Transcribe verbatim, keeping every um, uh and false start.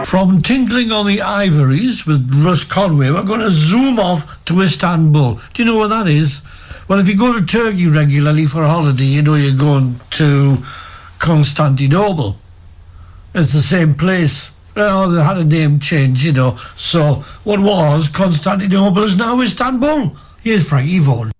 From tinkling on the ivories with Russ Conway, we're going to zoom off to Istanbul. Do you know where that is? Well, if you go to Turkey regularly for a holiday, you know you're going to Constantinople. It's the same place. Well, they had a name change, you know. So what was Constantinople is now Istanbul. Here's Frankie Vaughan.